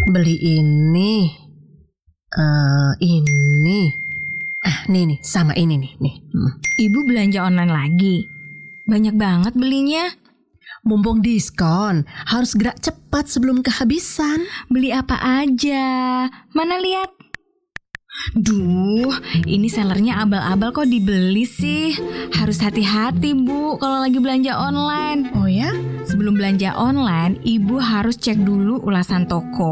Beli ini. Ini. Nih, sama ini nih. Ibu belanja online lagi? Banyak banget belinya. Mumpung diskon, harus gerak cepat sebelum kehabisan. Beli apa aja? Mana lihat? Duh, ini sellernya abal-abal kok dibeli sih. Harus hati-hati Bu kalau lagi belanja online. Oh ya? Sebelum belanja online, Ibu harus cek dulu ulasan toko.